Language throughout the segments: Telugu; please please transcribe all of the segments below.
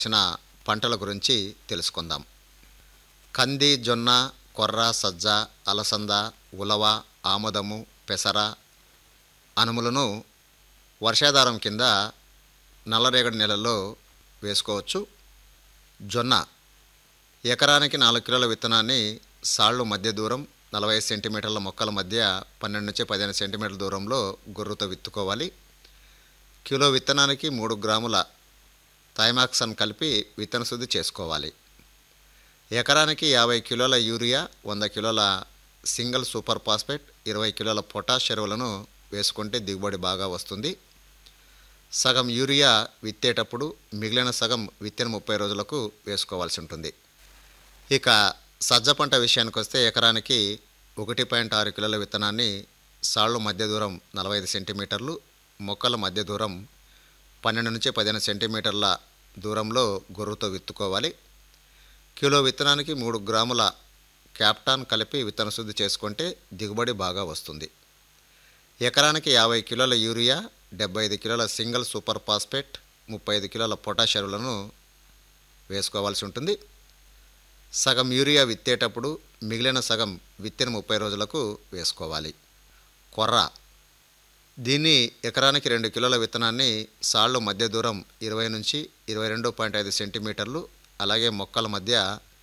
వచ్చిన పంటల గురించి తెలుసుకుందాం. కంది, జొన్న, కొర్ర, సజ్జ, అలసంద, ఉలవ, ఆముదము, పెసర, అనుములను వర్షాధారం కింద నల్లరేగడి నెలల్లో వేసుకోవచ్చు. జొన్న ఎకరానికి 4 కిలోల విత్తనాన్ని సాళ్ళు మధ్య దూరం 45 సెంటీమీటర్ల మొక్కల మధ్య 12 నుంచి 15 సెంటీమీటర్ల దూరంలో గొర్రుతో విత్తుకోవాలి. కిలో విత్తనానికి 3 గ్రాముల థైమాక్సన్ కలిపి విత్తన శుద్ధి చేసుకోవాలి. ఎకరానికి 50 కిలోల యూరియా, 100 కిలోల సింగిల్ సూపర్ ఫాస్ఫేట్, 20 కిలోల పొటాష్ ఎరువులను వేసుకుంటే దిగుబడి బాగా వస్తుంది. సగం యూరియా విత్తేటప్పుడు మిగిలిన సగం విత్తిన 30 రోజులకు వేసుకోవాల్సి ఉంటుంది. ఇక సజ్జ పంట విషయానికి వస్తే ఎకరానికి 1.6 కిలోల విత్తనాన్ని సాళ్ళు మధ్య దూరం 45 సెంటీమీటర్లు, మొక్కల మధ్య దూరం 12 నుంచి 15 సెంటీమీటర్ల దూరంలో గొర్రుతో విత్తుకోవాలి. కిలో విత్తనానికి 3 గ్రాముల క్యాప్టాన్ కలిపి విత్తన శుద్ధి చేసుకుంటే దిగుబడి బాగా వస్తుంది. ఎకరానికి 50 కిలోల యూరియా, 75 కిలోల సింగిల్ సూపర్ ఫాస్ఫేట్, 35 కిలోల పొటాష్ ఎరువులను వేసుకోవాల్సి ఉంటుంది. సగం యూరియా విత్తేటప్పుడు మిగిలిన సగం విత్తిన 30 రోజులకు వేసుకోవాలి. కొర్ర దీన్ని ఎకరానికి 2 కిలోల విత్తనాన్ని సాళ్ళు మధ్య దూరం 20 నుంచి 22.5 సెంటీమీటర్లు, అలాగే మొక్కల మధ్య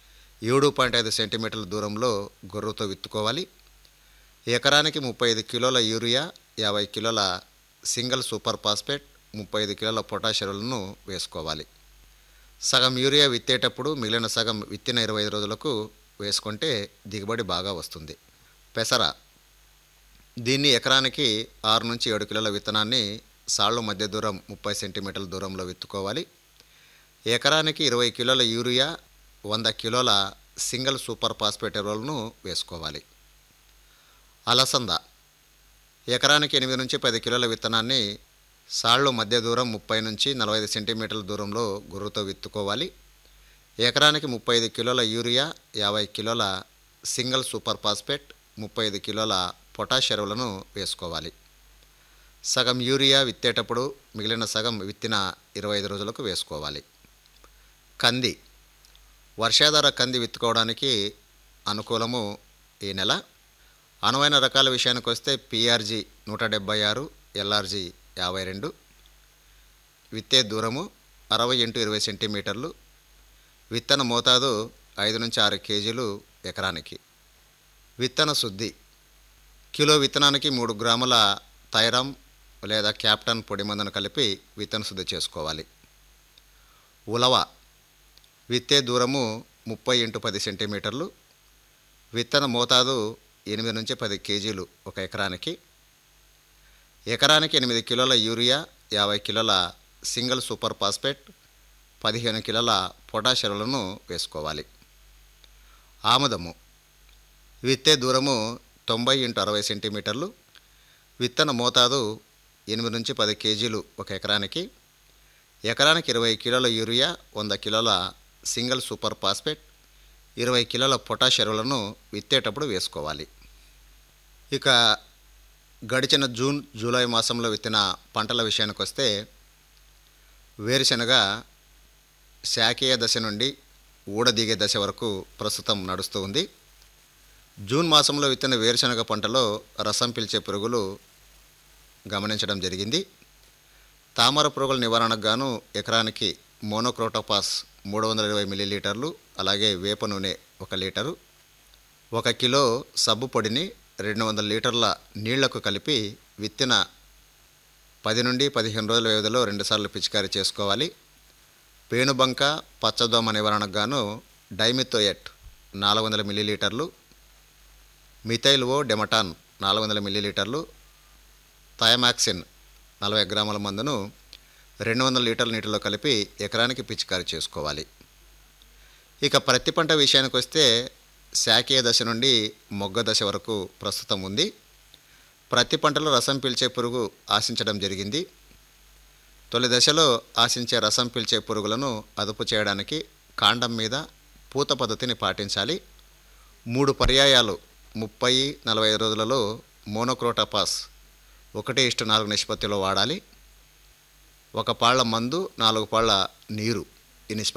7.5 సెంటీమీటర్ల దూరంలో గొర్రుతో విత్తుకోవాలి. ఎకరానికి 35 కిలోల యూరియా, 50 కిలోల సింగిల్ సూపర్ ఫాస్ఫేట్, 35 కిలోల పొటాష్ ఎరువులను వేసుకోవాలి. సగం యూరియా విత్తేటప్పుడు మిగిలిన సగం విత్తిన 25 రోజులకు వేసుకుంటే దిగుబడి బాగా వస్తుంది. పెసర దీన్ని ఎకరానికి 6 నుంచి 7 కిలోల విత్తనాన్ని సాళ్ళు మధ్య దూరం 30 సెంటీమీటర్ల దూరంలో విత్తుకోవాలి. ఎకరానికి 20 కిలోల యూరియా, 100 కిలోల సింగిల్ సూపర్ ఫాస్ఫేట్ ఎరువులను వేసుకోవాలి. అలసంద ఎకరానికి 8 నుంచి 10 కిలోల విత్తనాన్ని సాళ్ళు మధ్య దూరం 30 నుంచి 45 సెంటీమీటర్ల దూరంలో గొర్రుతో విత్తుకోవాలి. ఎకరానికి 35 కిలోల యూరియా, 50 కిలోల సింగిల్ సూపర్ ఫాస్ఫేట్, 35 కిలోల పొటాష్ ఎరువులను వేసుకోవాలి. సగం యూరియా విత్తేటప్పుడు మిగిలిన సగం విత్తిన 25 రోజులకు వేసుకోవాలి. కంది వర్షాధార కంది విత్తుకోవడానికి అనుకూలము ఈ నెల. అనువైన రకాల విషయానికి వస్తే పిఆర్జీ 176, ఎల్ఆర్జీ 52. విత్తే దూరము 60 x 20 సెంటీమీటర్లు. విత్తన మోతాదు 5 నుంచి 6 కేజీలు ఎకరానికి. విత్తన శుద్ధి కిలో విత్తనానికి 3 గ్రాముల థైరామ్ లేదా క్యాప్టాన్ పొడి మందును కలిపి విత్తన శుద్ధి చేసుకోవాలి. ఉలవ విత్తే దూరము 30 x 10 సెంటీమీటర్లు. విత్తన మోతాదు 8 నుంచి 10 కేజీలు ఒక ఎకరానికి. ఎకరానికి 8 కిలోల యూరియా, 50 కిలోల సింగిల్ సూపర్ ఫాస్ఫేట్, 15 కిలోల పొటాష్ ఎరువులను వేసుకోవాలి. ఆముదము విత్తే దూరము 90 x 60 సెంటీమీటర్లు. విత్తన మోతాదు 8 నుంచి 10 కేజీలు ఒక ఎకరానికి. ఎకరానికి 20 కిలోల యూరియా, 100 కిలోల సింగిల్ సూపర్ ఫాస్ఫేట్, 20 కిలోల పొటాష్ ఎరువులను విత్తేటప్పుడు వేసుకోవాలి. ఇక గడిచిన జూన్, జూలై మాసంలో విత్తిన పంటల విషయానికి వస్తే వేరుశనగ శాఖీయ దశ నుండి ఊడదిగే దశ వరకు ప్రస్తుతం నడుస్తూ ఉంది. జూన్ మాసంలో విత్తిన వేరుశనగ పంటలో రసం పీల్చే పురుగులు గమనించడం జరిగింది. తామర పురుగుల నివారణకు గాను ఎకరానికి మోనోక్రోటోపాస్ 320 మిల్లీలీటర్లు, అలాగే వేప నూనె 1 లీటరు, 1 కిలో సబ్బు పొడిని 200 లీటర్ల నీళ్లకు కలిపి విత్తిన 10 నుండి 15 రోజుల వ్యవధిలో 2 సార్లు పిచికారీ చేసుకోవాలి. పేనుబంక, పచ్చదోమ నివారణకు గాను డైమిథోయేట్ 400 మిల్లీలీటర్లు, మిథైల్ డెమటాన్ 400 మిల్లీలీటర్లు, థైమాక్సిన్ 40 గ్రాముల మందును 200 లీటర్ల నీటిలో కలిపి ఎకరానికి పిచికారీ చేసుకోవాలి. ఇక ప్రతి పంట విషయానికి వస్తే శాఖీయ దశ నుండి మొగ్గ దశ వరకు ప్రస్తుతం ఉంది. ప్రతి పంటలో రసం పీల్చే పురుగు ఆశించడం జరిగింది. తొలి దశలో ఆశించే రసం పీల్చే పురుగులను అదుపు చేయడానికి కాండం మీద పూత పద్ధతిని పాటించాలి. 3 పర్యాయాలు 30-45 రోజులలో మోనోక్రోటోపాస్ 1:4 నిష్పత్తిలో వాడాలి. 1 పాళ్ళ మందు, 4 పాళ్ళ నీరు ఇన్స్పెక్టర్